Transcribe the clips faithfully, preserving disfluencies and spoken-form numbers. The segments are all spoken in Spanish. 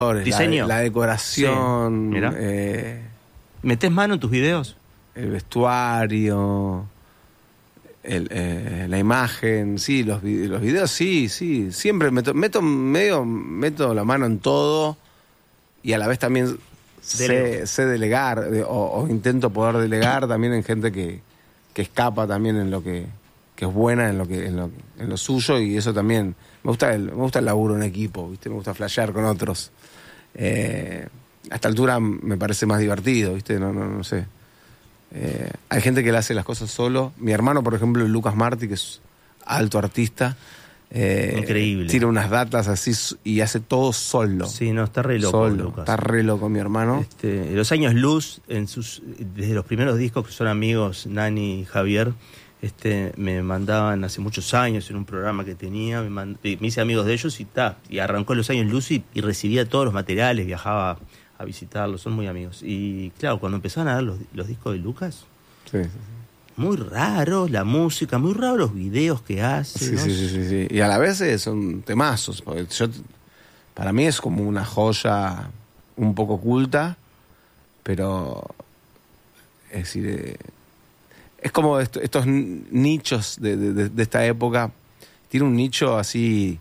¿Diseño? La, la decoración. Sí. Mira. Eh, ¿Metés mano en tus videos? El vestuario, el, eh, la imagen, sí, los, los videos, sí, sí. Siempre meto, meto medio, meto la mano en todo y a la vez también sé, sé delegar o, o intento poder delegar también en gente que, que escapa también en lo que, que es buena en lo que, en lo, en lo suyo, y eso también me gusta el, me gusta el laburo en equipo, ¿viste? Me gusta flashear con otros. Eh, a esta altura me parece más divertido, ¿viste? No, no, no sé. Eh, hay gente que le hace las cosas solo. Mi hermano, por ejemplo, Lucas Martí, que es alto artista. Eh, Increíble. Tira unas datas así y hace todo solo. Sí, no, está re loco, solo. Lucas. Está re loco mi hermano. Este, los años luz, en sus, desde los primeros discos que son amigos, Nani y Javier, este, me mandaban hace muchos años en un programa que tenía, me, mand- me hice amigos de ellos y ta, y arrancó los años luz y, y recibía todos los materiales, viajaba a visitarlos, son muy amigos. Y claro, cuando empezaron a dar los, los discos de Lucas, Sí, sí, sí. muy raro la música, muy raro los videos que hace. Sí, ¿no? sí, sí, sí, sí. Y a la vez eh, son temazos. Porque yo, para mí es como una joya un poco oculta, pero es decir, eh, es como esto, estos nichos de, de, de esta época. Tiene un nicho así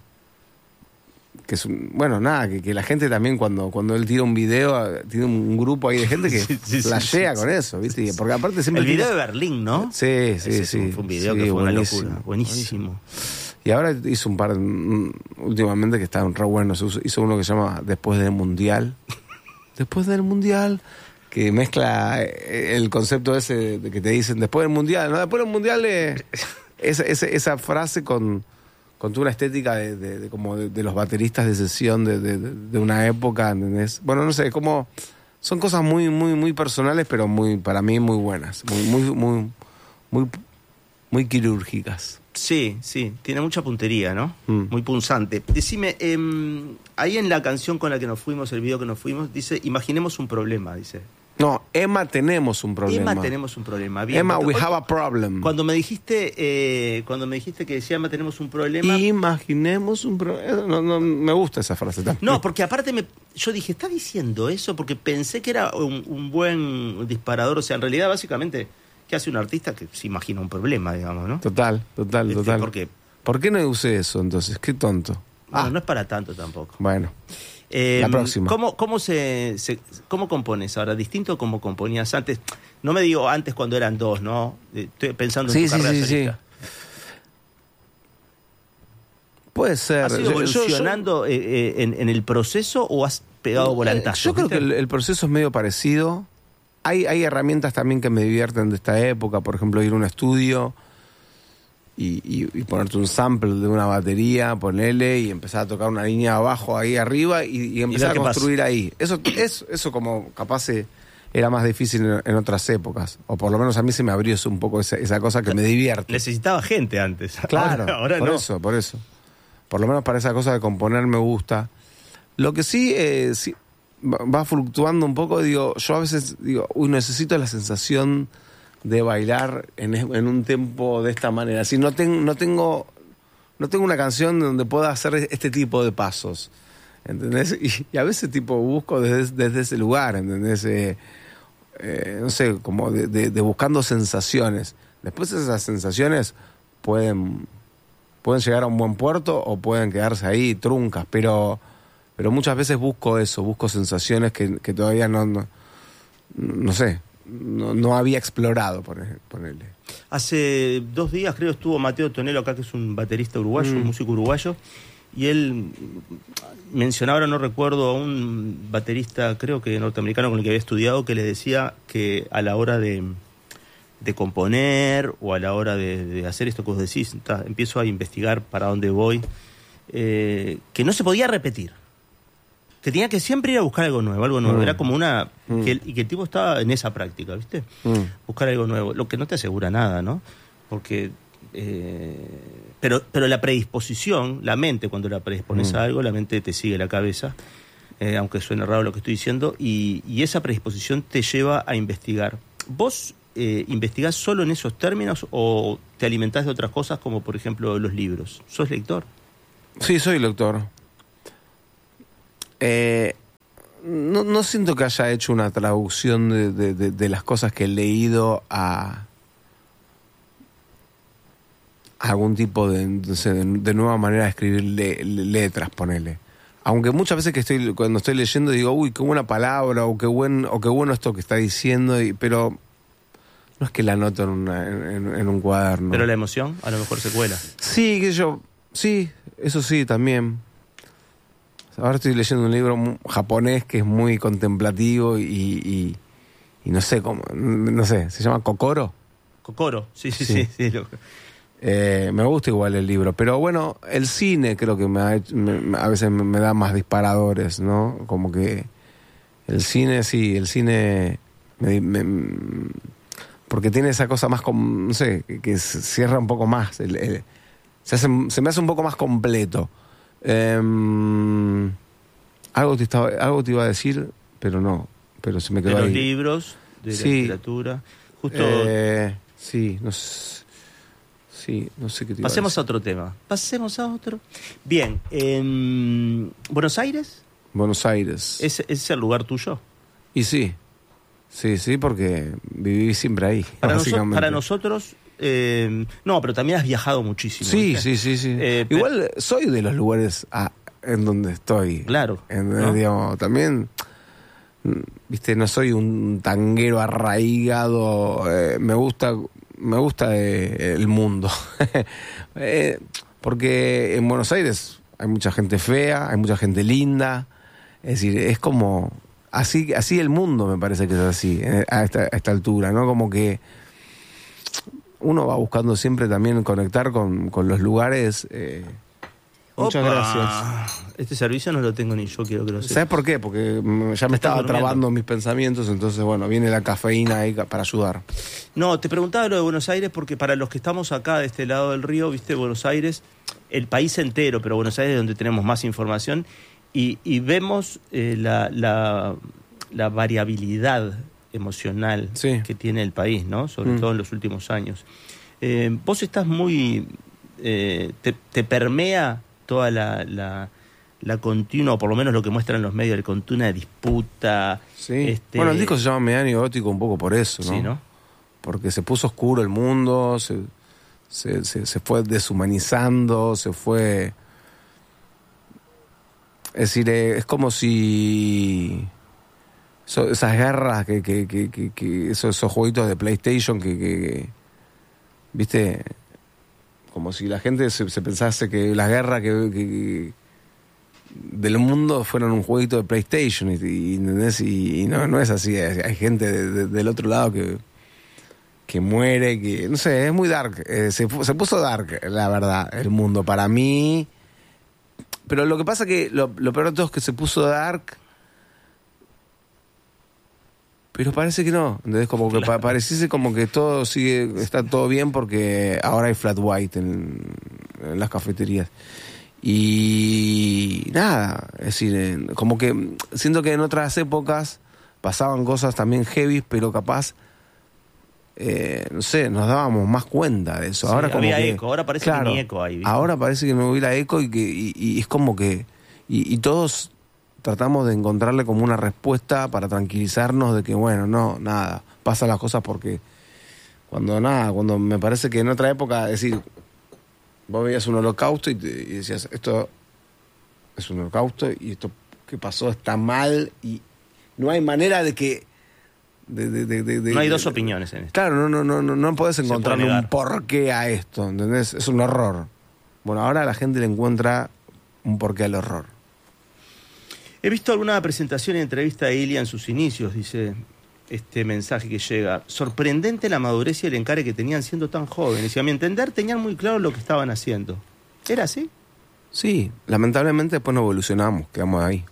que es un, bueno, nada, que, que la gente también cuando, cuando él tira un video, tiene un grupo ahí de gente que Sí, sí, flashea sí, con sí, eso, ¿viste? Sí, porque aparte siempre El video tiene... de Berlín, ¿no? Sí, sí, Ese sí. Fue un video sí, que fue buenísimo, una locura. Buenísimo. Y ahora hizo un par, mm, últimamente, que están re buenos. Hizo uno que se llama Después del Mundial. Después del Mundial, que mezcla el concepto ese de que te dicen después del Mundial, ¿no? Después del Mundial, eh, esa, esa, esa frase con... con toda una estética de, de, de como de, de los bateristas de sesión de, de, de una época, ¿entendés? Bueno, no sé, es como... Son cosas muy, muy, muy personales, pero muy, para mí, muy buenas. Muy, muy, muy, muy, muy quirúrgicas. Sí, sí, tiene mucha puntería, ¿no? Mm. Muy punzante. Decime, eh, ahí en la canción con la que nos fuimos, el video que nos fuimos, dice, imaginemos un problema, dice. No, Emma, tenemos un problema. Emma, tenemos un problema. Bien, Emma, porque we have a problem. Cuando me dijiste, eh, cuando me dijiste que decía Emma, tenemos un problema. Imaginemos un problema. No, no, me gusta esa frase también. No, porque aparte me, yo dije, ¿está diciendo eso? Porque pensé que era un, un buen disparador. O sea, en realidad, básicamente, ¿qué hace un artista que se imagina un problema, digamos, no? Total, total, Este, total. ¿Por qué? ¿Por qué no usé eso entonces? Qué tonto. No, Ah, no es para tanto tampoco. bueno. Eh, La próxima. ¿Cómo, cómo, se, se, ¿Cómo compones ahora? ¿Distinto a cómo componías antes? No me digo antes cuando eran dos, ¿no? Estoy pensando en Sí, tu sí, carrera sí, sí. solista. Puede ser. ¿Has ido Yo- yo- evolucionando yo- eh, eh, en, en el proceso o has pegado volantazos? Yo creo ¿viste? que el, el proceso es medio parecido. Hay, hay herramientas también que me divierten de esta época. Por ejemplo, ir a un estudio y, y, y ponerte un sample de una batería, ponerle y empezar a tocar una línea abajo ahí arriba y, y empezar ver a qué construir ahí. Eso, eso, eso como capaz eh, era más difícil en, en otras épocas. O por lo menos a mí se me abrió eso, un poco esa, esa cosa que me divierte. Necesitaba gente antes. Claro, ahora, ahora por no. eso, por eso. Por lo menos para esa cosa de componer me gusta. Lo que sí, eh, sí va va fluctuando un poco, digo, yo a veces digo, uy, necesito la sensación de bailar en, en un tempo de esta manera. Si no, ten, no tengo no tengo una canción donde pueda hacer este tipo de pasos, ¿entendés? Y, y a veces tipo busco desde, desde ese lugar, ¿entendés? Eh, eh, no sé, como de, de, de buscando sensaciones. Después esas sensaciones pueden pueden llegar a un buen puerto o pueden quedarse ahí truncas, pero pero muchas veces busco eso, busco sensaciones que, que todavía no, no no sé, no, no había explorado, por ej- ponerle. Hace dos días creo estuvo Mateo Tonelo acá, que es un baterista uruguayo, Mm. un músico uruguayo, y él mencionaba, ahora no recuerdo, a un baterista, creo que norteamericano con el que había estudiado, que le decía que a la hora de, de componer o a la hora de, de hacer esto que vos decís, ta, empiezo a investigar para dónde voy, eh, que no se podía repetir. Que tenía que siempre ir a buscar algo nuevo, algo nuevo. Mm. Era como una... Mm. Que el, y que el tipo estaba en esa práctica, ¿viste? Mm. Buscar algo nuevo. Lo que no te asegura nada, ¿no? Porque... Eh, pero, pero la predisposición, la mente, cuando la predispones Mm. a algo, la mente te sigue la cabeza, eh, aunque suene raro lo que estoy diciendo, y, y esa predisposición te lleva a investigar. ¿Vos eh, investigás solo en esos términos o te alimentás de otras cosas, como por ejemplo los libros? ¿Sos lector? Sí, soy lector. Eh, no, no siento que haya hecho una traducción de, de, de, de las cosas que he leído a, a algún tipo de, no sé, de, de nueva manera de escribir le, le, letras, ponele. Aunque muchas veces que estoy cuando estoy leyendo digo, uy, qué buena palabra, o qué buen, o qué bueno esto que está diciendo, y, pero no es que la anoto en, una, en, en un cuaderno. Pero la emoción a lo mejor se cuela. Sí, que yo, sí, eso sí, también. Ahora estoy leyendo un libro japonés que es muy contemplativo y, y, y no sé cómo, no sé, se llama Kokoro. Kokoro, sí, sí, Sí. sí. sí, lo- Eh, me gusta igual el libro, pero bueno, el cine creo que me, ha hecho- me- a veces me, me da más disparadores, ¿no? Como que el cine, sí, el cine, me- me- porque tiene esa cosa más, com- no sé, que, que se cierra un poco más, el- el- se, hace, se me hace un poco más completo. Eh, algo, te estaba, algo te iba a decir, pero no, pero se me de quedó los ahí. libros, de Sí. la literatura. Justo Eh, sí, no sé. Sí, no sé qué te iba pasemos a a decir. otro tema. Pasemos a otro. Bien, en Buenos Aires, Buenos Aires. ¿es, es el lugar tuyo? Y sí, sí, sí, porque viví siempre ahí, Para, noso- básicamente. para nosotros, eh, no, pero también has viajado muchísimo. Sí, ¿viste? sí, sí, sí. Eh, pe- Igual soy de los lugares a- en donde estoy. Claro, En, ¿no? digamos, también, mm, viste, no soy un tanguero arraigado. eh, me gusta, me gusta eh, el mundo. Eh, porque en Buenos Aires hay mucha gente fea, hay mucha gente linda. Es decir, es como así, así el mundo, me parece que es así, eh, a esta, a esta altura, ¿no? Como que uno va buscando siempre también conectar con, con los lugares. eh, Muchas Opa. gracias. Este servicio no lo tengo ni yo, quiero que lo sepas. ¿Sabes por qué? Porque mm, ya me estás estaba durmiendo. trabando mis pensamientos, entonces, bueno, viene la cafeína ahí ca- para ayudar. No, te preguntaba lo de Buenos Aires porque para los que estamos acá de este lado del río, viste, Buenos Aires, el país entero, pero Buenos Aires es donde tenemos más información, y, y vemos eh, la, la, la variabilidad emocional Sí. que tiene el país, ¿no? Sobre Mm. todo en los últimos años. Eh, vos estás muy... eh, te, te permea toda la, la, la continua, o por lo menos lo que muestran los medios, la continua disputa. Sí. este, Bueno, el disco se llama Medio Gótico un poco por eso, ¿no? Sí, ¿no? Porque se puso oscuro el mundo, se, se, se, se fue deshumanizando, se fue... Es decir, eh, es como si... so- esas guerras, que, que, que, que, que esos, esos jueguitos de PlayStation que, que, que- ¿viste? Como si la gente se, se pensase que las guerras que, que- que del mundo fueran un jueguito de PlayStation, y, y, ¿entendés? y, y no, no es así. Hay hay gente de- de- del otro lado que, que muere, que no sé, es muy dark. Eh, se, fu- se puso dark, la verdad, el mundo para mí. Pero lo que pasa que lo, lo peor de todo es que se puso dark, pero parece que no. Entonces, como que pa- pareciese como que todo sigue, está todo bien porque ahora hay flat white en, en las cafeterías. Y nada, es decir, en- como que siento que en otras épocas pasaban cosas también heavy, pero capaz, eh, no sé, nos dábamos más cuenta de eso. Sí, ahora como había que, eco, ahora parece que ni eco hay, ¿viste? ahora parece que no hubiera eco y que y, y es como que y, y todos tratamos de encontrarle como una respuesta para tranquilizarnos de que bueno, no, nada, pasan las cosas porque cuando nada, cuando me parece que en otra época, es decir, vos veías un holocausto y, te, y decías, esto es un holocausto y esto que pasó está mal y no hay manera de que... de- de- de- de- de- No hay dos de- opiniones en esto. Claro, no, no, no, no, no podés Se encontrarle puede un negar. porqué a esto, ¿entendés? Es un horror. Bueno, ahora la gente le encuentra un porqué al horror. He visto alguna presentación y entrevista de Ilia en sus inicios, dice este mensaje que llega. Sorprendente la madurez y el encare que tenían siendo tan jóvenes. Y a mi entender tenían muy claro lo que estaban haciendo. ¿Era así? Sí, lamentablemente después no evolucionamos, quedamos ahí.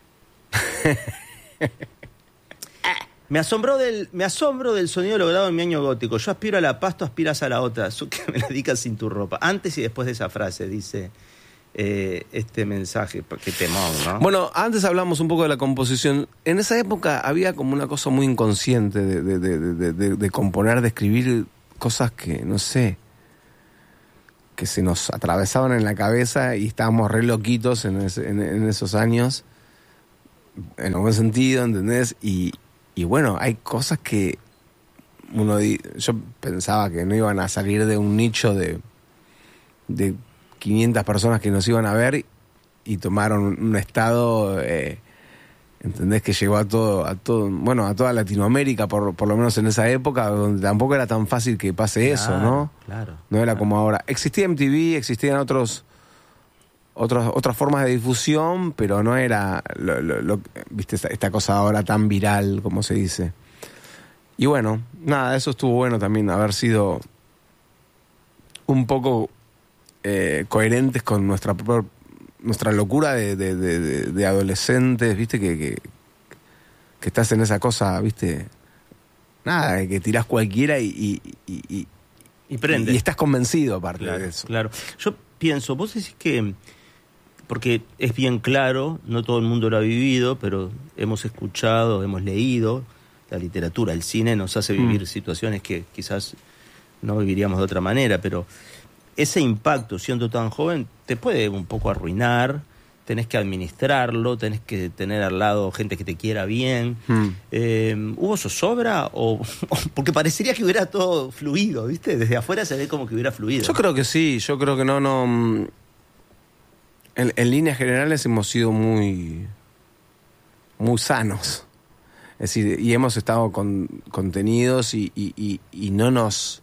Me asombró del, me asombro del sonido logrado en mi año gótico. Yo aspiro a la paz, tú aspiras a la otra. Su que me la digas sin tu ropa. Antes y después de esa frase, dice eh, este mensaje. Qué temón, ¿no? Bueno, antes hablamos un poco de la composición. En esa época había como una cosa muy inconsciente de, de, de, de, de, de componer, de escribir cosas que, no sé, que se nos atravesaban en la cabeza y estábamos re loquitos en, ese- en, en esos años. en algún sentido, ¿entendés? Y, y bueno, hay cosas que uno yo pensaba que no iban a salir de un nicho de, de quinientas personas que nos iban a ver y tomaron un estado, eh, ¿entendés? Que llegó a todo, a todo, bueno, a toda Latinoamérica, por, por lo menos en esa época, donde tampoco era tan fácil que pase claro, eso, ¿no? Claro. No era claro. como ahora. Existía M T V, existían otros, otros otras formas de difusión, pero no era, lo, lo, lo, viste, esta, esta cosa ahora tan viral, como se dice. Y bueno, nada, eso estuvo bueno también, haber sido un poco eh, coherentes con nuestra propia, nuestra locura de, de, de, de adolescentes, viste, que, que, que estás en esa cosa, viste, nada, que tirás cualquiera y, y, y, y, y prende. Y estás convencido aparte claro, de eso. Claro. Yo pienso, vos decís que, porque es bien claro, no todo el mundo lo ha vivido, pero hemos escuchado, hemos leído. La literatura, el cine nos hace vivir mm. situaciones que quizás no viviríamos de otra manera, pero ese impacto, siendo tan joven, te puede un poco arruinar, tenés que administrarlo, tenés que tener al lado gente que te quiera bien. Mm. Eh, ¿Hubo zozobra? O, o, porque parecería que hubiera todo fluido, ¿viste? Desde afuera se ve como que hubiera fluido. Yo creo que sí, yo creo que no, no... En, en líneas generales hemos sido muy, muy sanos. Es decir, y hemos estado con contenidos y, y, y, y no nos...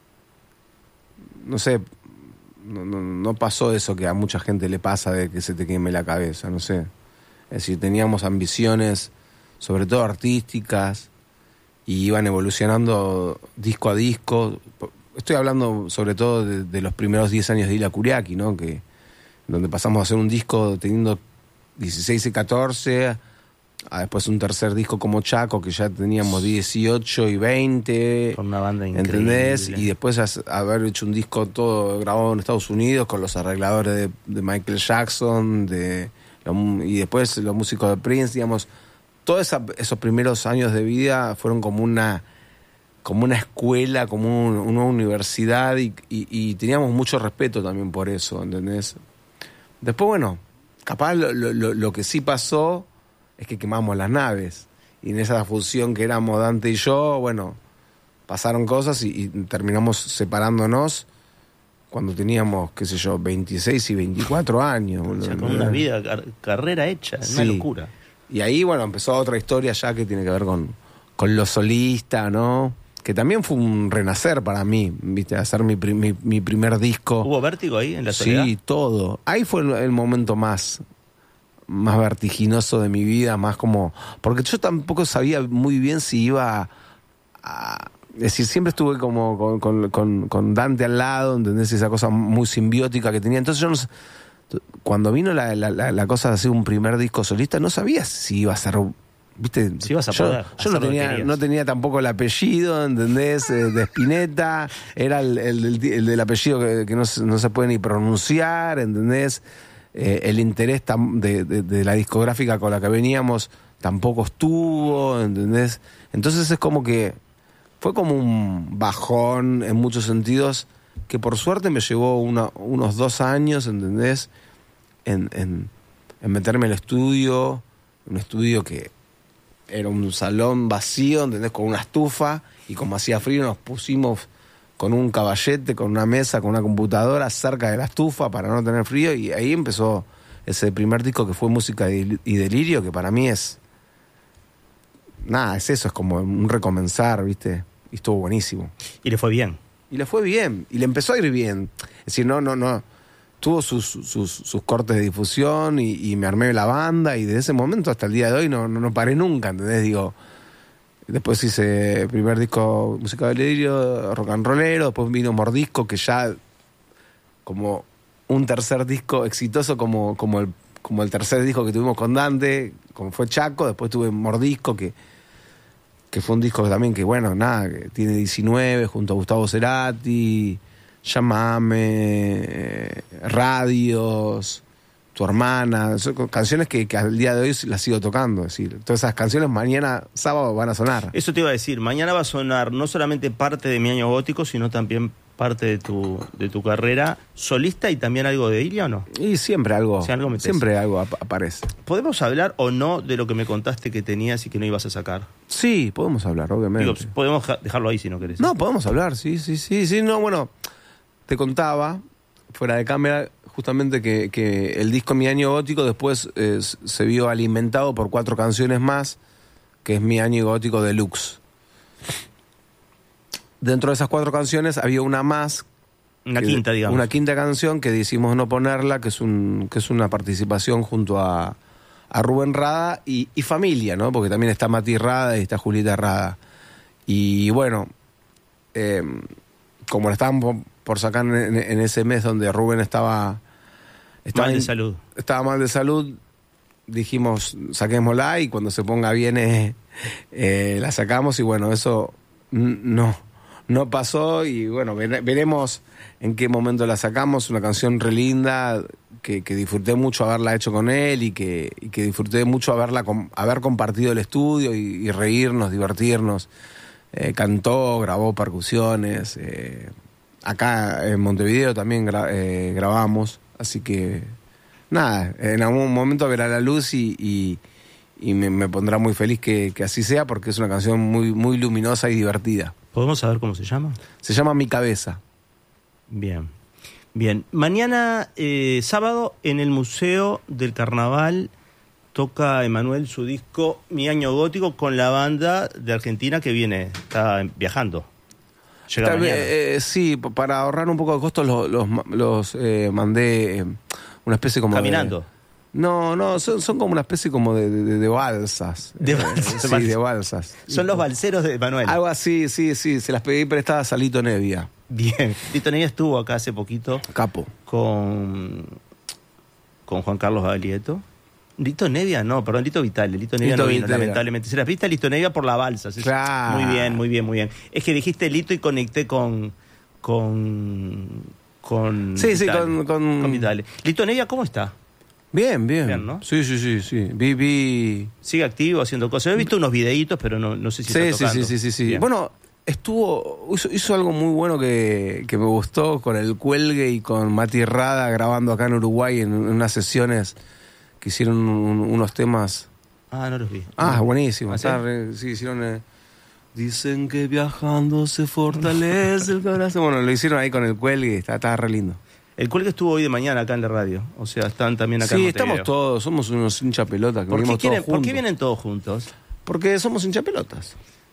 No sé, no, no, no pasó eso que a mucha gente le pasa de que se te queme la cabeza, no sé. Es decir, teníamos ambiciones, sobre todo artísticas, y iban evolucionando disco a disco. Estoy hablando sobre todo de, de los primeros diez años de Ila Kuriaki, ¿no? Que, donde pasamos a hacer un disco teniendo dieciséis y catorce... Ah, después un tercer disco como Chaco, que ya teníamos dieciocho y veinte. Con una banda increíble. ¿Entendés? Y después haber hecho un disco todo grabado en Estados Unidos con los arregladores de, de Michael Jackson, de, y después los músicos de Prince, digamos. Todos esa, esos primeros años de vida fueron como una, como una escuela, como un, una universidad, y, y, y teníamos mucho respeto también por eso, ¿entendés? Después, bueno, capaz lo, lo, lo que sí pasó es que quemamos las naves. Y en esa fusión que éramos Dante y yo, bueno, pasaron cosas y, y terminamos separándonos cuando teníamos, qué sé yo, veintiséis y veinticuatro años. O sea, con una vida, car- carrera hecha, sí. Una locura. Y ahí, bueno, empezó otra historia ya que tiene que ver con, con lo solista, ¿no? Que también fue un renacer para mí, ¿viste? Hacer mi, mi, mi primer disco. ¿Hubo vértigo ahí en la soledad? Sí, todo. Ahí fue el, el momento más... más vertiginoso de mi vida, más como... Porque yo tampoco sabía muy bien si iba a... a es decir, siempre estuve como con, con, con, con Dante al lado, ¿entendés? Esa cosa muy simbiótica que tenía. Entonces yo no sé, cuando vino la, la, la, la cosa de hacer un primer disco solista, no sabía si iba a ser... ¿Viste? Si ibas a yo poder yo no tenía, no tenía tampoco el apellido, ¿entendés? Eh, de Spinetta. Era el, el, el, el del apellido que, que no, no se puede ni pronunciar, ¿entendés? Eh, el interés tam, de, de, de la discográfica con la que veníamos tampoco estuvo, ¿entendés? Entonces es como que fue como un bajón en muchos sentidos que por suerte me llevó una, unos dos años, ¿entendés? En, en, en meterme al estudio, un estudio que era un salón vacío, ¿entendés? Con una estufa, y como hacía frío nos pusimos con un caballete, con una mesa, con una computadora cerca de la estufa para no tener frío, y ahí empezó ese primer disco que fue Música y Delirio, que para mí es... Nada, es eso, es como un recomenzar, ¿viste? Y estuvo buenísimo. Y le fue bien. Y le fue bien, y le empezó a ir bien. Es decir, no, no, no... Tuvo sus, sus, sus cortes de difusión y, y me armé la banda, y desde ese momento hasta el día de hoy no, no, no paré nunca, ¿entendés? Digo... Después hice el primer disco Música de Delirio, rock and rollero. Después vino Mordisco, que ya como un tercer disco exitoso, como, como, el, como el tercer disco que tuvimos con Dante, como fue Chaco. Después tuve Mordisco, que, que fue un disco también que, bueno, nada, que tiene diecinueve, junto a Gustavo Cerati, Llamame, eh, Radios, Tu Hermana, son canciones que, que al día de hoy las sigo tocando. Es decir, todas esas canciones mañana, sábado, van a sonar. Eso te iba a decir, mañana va a sonar no solamente parte de Mi Año Gótico, sino también parte de tu, de tu carrera solista y también algo de Ilia, ¿o no? Y siempre algo, Sí, algo metés. siempre algo ap- aparece. ¿Podemos hablar o no de lo que me contaste que tenías y que no ibas a sacar? Sí, podemos hablar, obviamente. Digo, podemos ja- dejarlo ahí si no querés. No, podemos hablar, sí, sí, sí, sí. No, bueno, te contaba, fuera de cámara, justamente que, que el disco Mi Año Gótico después eh, se vio alimentado por cuatro canciones más, que es Mi Año Gótico Deluxe. Dentro de esas cuatro canciones había una más. Una que- quinta, digamos. Una quinta canción que decidimos no ponerla, que es un que es una participación junto a, a Rubén Rada y, y familia, ¿no? Porque también está Mati Rada y está Julieta Rada. Y bueno, eh, como la estaban por, por sacar en, en ese mes donde Rubén estaba... estaba Mal de in- salud. Estaba mal de salud, dijimos, saquémosla y cuando se ponga bien eh, eh, la sacamos y bueno, eso n- no, no pasó y bueno, vere- veremos en qué momento la sacamos. Una canción re linda que, que disfruté mucho haberla hecho con él y que, y que disfruté mucho haberla com- haber compartido el estudio y, y reírnos, divertirnos. Eh, cantó, grabó percusiones, eh, acá en Montevideo también gra- eh, grabamos, así que nada, en algún momento verá la luz y, y, y me, me pondrá muy feliz que, que así sea porque es una canción muy, muy luminosa y divertida. ¿Podemos saber cómo se llama? Se llama Mi Cabeza. Bien. Bien. Mañana, eh, sábado, en el Museo del Carnaval, toca Emanuel su disco Mi Año Gótico con la banda de Argentina que viene, está viajando. Llega Tal vez, mañana. eh, sí, p- para ahorrar un poco de costos los, los, ma- los eh, mandé eh, una especie como Caminando. de... No, no, son, son como una especie como de, de, de balsas. De Eh, balsas. Sí, de balsas. Son los balseros de Emanuel. Algo así, sí, sí, se las pedí prestadas a Lito Nevia, Bien. Lito Nevia estuvo acá hace poquito capo. con, con Juan Carlos Baglietto. Lito Nevia, no, perdón, Lito Vitale. Lito Nevia Lito no vino, Vitale. lamentablemente. Se las viste a Lito Nevia por la balsa. Sí, sí. Claro. Muy bien, muy bien, muy bien. Es que dijiste Lito y conecté con... con... con Sí, sí, Vitale. con- con- Con Vitale. Lito Nevia, ¿cómo está? Bien, bien. Bien, ¿no? Sí, sí, sí, sí. Vi, vi... ¿Sigue activo haciendo cosas? He visto unos videitos, pero no, no sé si Sí, está sí, tocando. sí, sí, sí, sí. Bien. Bueno, estuvo, hizo, hizo algo muy bueno que, que me gustó con el Cuelgue y con Mati Rada grabando acá en Uruguay en, en unas sesiones que hicieron un- unos temas. Ah, no los vi. Ah, buenísimo. ¿Ah, sí? Está re- sí, hicieron. eh, Dicen que viajando se fortalece el corazón. Bueno, lo hicieron ahí con el Cuelgue, está, está re lindo. El cuelgue estuvo hoy de mañana acá en la radio. O sea, están también acá Sí, en estamos Montevideo. todos, somos unos hincha pelotas que ¿Por qué, venimos quieren- todos ¿Por qué juntos. vienen todos juntos? Porque somos hincha pelotas.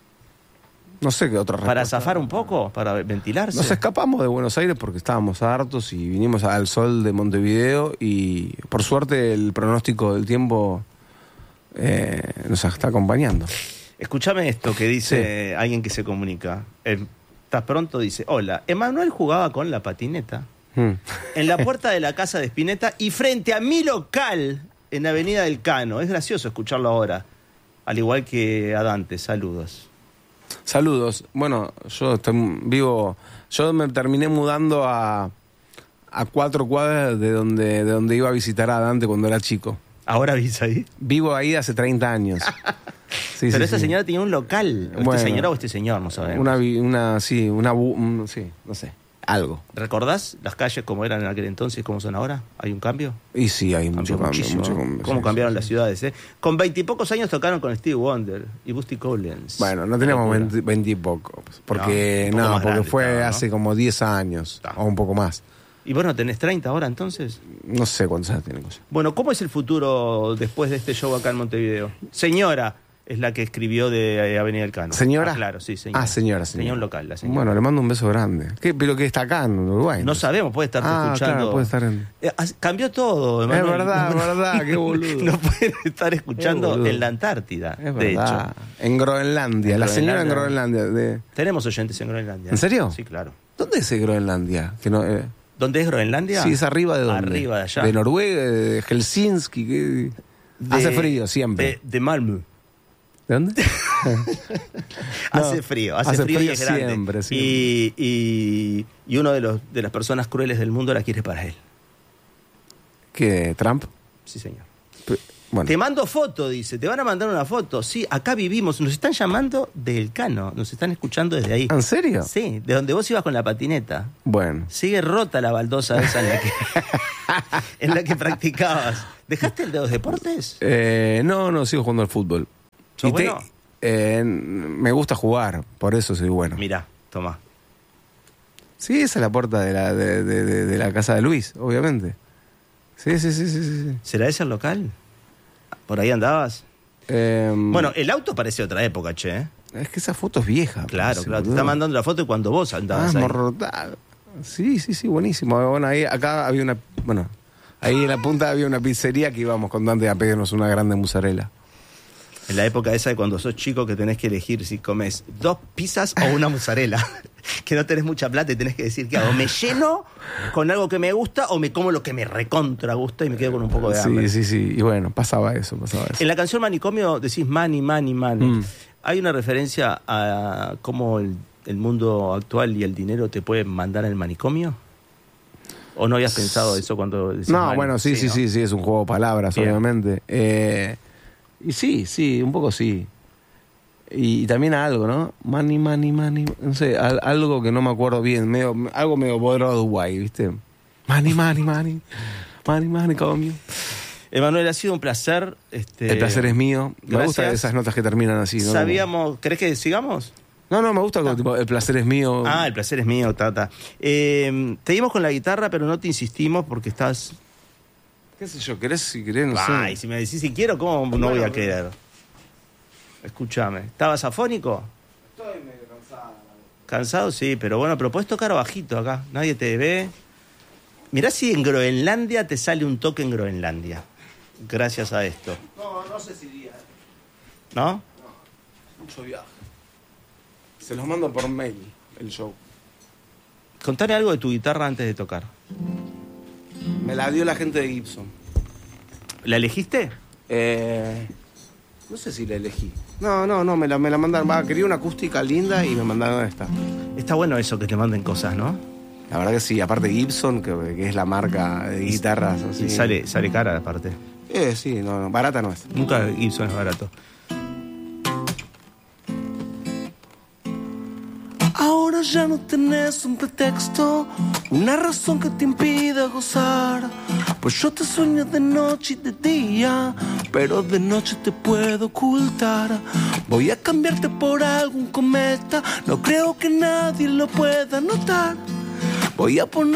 No sé qué otra ¿Para respuesta. zafar un poco? ¿Para ventilarse? Nos escapamos de Buenos Aires porque estábamos hartos y vinimos al sol de Montevideo y por suerte el pronóstico del tiempo eh, nos está acompañando. Escúchame esto que dice alguien que se comunica. Eh, ¿Estás pronto? Dice, hola, Emanuel jugaba con la patineta Mm. en la puerta de la casa de Spinetta y frente a mi local en Avenida del Cano. Es gracioso escucharlo ahora. Al igual que a Dante. Saludos. Saludos. Bueno, yo estoy vivo, yo me terminé mudando a, a cuatro cuadras de donde, de donde iba a visitar a Dante cuando era chico. ¿Ahora vís ahí? Vivo ahí hace treinta años. Sí, Pero sí, esa sí. señora tenía un local. ¿O Bueno. este señora o este señor? No sabemos. Una, vi- una, sí, una, bu- un- sí, no sé, algo. ¿Recordás las calles como eran en aquel entonces, cómo son ahora? ¿Hay un cambio? Y sí, hay mucho Cambió cambio, muchísimo. mucho ¿no? cambio, ¿Cómo sí, cambiaron sí, las sí. ciudades? ¿eh? Con veintipocos años tocaron con Steve Wonder y Busty Collins. Bueno, no teníamos Locura. veinte, veinte y poco. Porque, No, un poco no, más porque grande fue estaba, ¿no? hace como diez años, Está. o un poco más. ¿Y vos no tenés treinta ahora entonces? No sé cuántos años tiene cosa. Bueno, ¿cómo es el futuro después de este show acá en Montevideo? Señora es la que escribió de eh, Avenida del Cano. ¿Señora? Ah, claro, sí, señora. Ah, señora, señora. Tenía un local, la señora. Bueno, le mando un beso grande. ¿Qué? Pero que está acá en Uruguay. No entonces. sabemos, puede estar Ah, escuchando. claro, puede estar en... Eh, as- cambió todo, Es Emanuel. verdad, No, es verdad, qué boludo. No pueden estar escuchando Qué boludo. en la Antártida, Es de verdad. hecho. En Groenlandia. En la señora en Groenlandia. Groenlandia. De... Tenemos oyentes en Groenlandia. ¿En serio? Sí, claro. ¿Dónde es Groenlandia? Que no, eh... ¿Dónde es Groenlandia? Sí, es arriba de dónde. Arriba de allá. De Noruega, de Helsinki. ¿Qué? De- Hace frío siempre. De, de Malmö. ¿De dónde? Hace No, frío, hace, hace frío, frío y es grande. siempre, Y, y, y uno de los de las personas crueles del mundo la quiere para él. ¿Qué? ¿Trump? Sí, señor. Pe- Bueno. Te mando foto, dice. Te van a mandar una foto. Sí, acá vivimos. Nos están llamando del Cano. Nos están escuchando desde ahí. ¿En serio? Sí, de donde vos ibas con la patineta. Bueno. Sigue rota la baldosa esa en la que, en la que practicabas. ¿Dejaste el de los deportes? Eh, no, no, sigo jugando al fútbol. ¿Sos Y te- bueno? eh, me gusta jugar, por eso soy bueno. Mirá, toma. Sí, esa es la puerta de la, de, de- de- de la casa de Luis, obviamente. Sí, sí, sí, sí, sí. sí. ¿Será ese el local? ¿Por ahí andabas? Eh, Bueno, el auto parece otra época, che. ¿eh? es que esa foto es vieja. Claro, parece, claro. Te boludo. está mandando la foto de cuando vos Ah, andabas ahí. mortal. Sí, sí, sí, buenísimo. Bueno, ahí, acá había una, bueno, ahí en la punta había una pizzería que íbamos con Dante a pedirnos una grande mozzarella. En la época esa de cuando sos chico que tenés que elegir si comes dos pizzas o una mozzarella. Que no tenés mucha plata y tenés que decir qué hago. ¿Me lleno con algo que me gusta o me como lo que me recontra gusta y me quedo con un poco de hambre? Sí, sí, sí. Y bueno, pasaba eso, pasaba eso. En la canción Manicomio decís money, money, money. Mm. ¿Hay una referencia a cómo el, el mundo actual y el dinero te pueden mandar al manicomio? ¿O no habías pensado eso cuando decís No, money? bueno, sí, sí, ¿no? sí, sí, es un juego de palabras, Bien. obviamente. Eh, y sí, sí, un poco sí. Y, y también algo, ¿no? Money, money, money. No sé, al- algo que no me acuerdo bien. Medio, algo medio Broadway, ¿viste? Money, money, money. Money, money, comio. Emanuel, ha sido un placer. Este, El placer es mío. Me gracias. gustan esas notas que terminan así, ¿no? Sabíamos, ¿querés que sigamos? No, no, me gusta como tipo, el placer es mío. Ah, el placer es mío, Tata. Eh, te dimos con la guitarra, pero no te insistimos porque estás... ¿Qué sé yo? ¿Querés? Si querés, no Ay, sé. si me decís si quiero, ¿cómo no Bueno, voy a bueno. querer? Escúchame. ¿Estabas afónico? Estoy medio cansado. Cansado, sí, pero bueno, pero podés tocar bajito acá. Nadie te ve. Mirá si en Groenlandia te sale un toque en Groenlandia. Gracias a esto. No, no sé si iría. ¿No? Mucho viaje. Se los mando por mail, el show. Contame algo de tu guitarra antes de tocar. Me la dio la gente de Gibson. ¿La elegiste? Eh, no sé si la elegí. No, no, no, me la, me la mandaron. Va, quería una acústica linda y me mandaron esta. Está bueno eso que te manden cosas, ¿no? La verdad que sí, aparte Gibson, que, que es la marca de guitarras así. Y sale, sale cara aparte. Eh, sí, no, no, barata no es. Nunca Gibson es barato. Ahora ya no tenés un pretexto, una razón que te impida gozar. Pues yo te sueño de noche y de día, pero de noche te puedo ocultar. Voy a cambiarte por algún cometa, no creo que nadie lo pueda notar. Voy a poner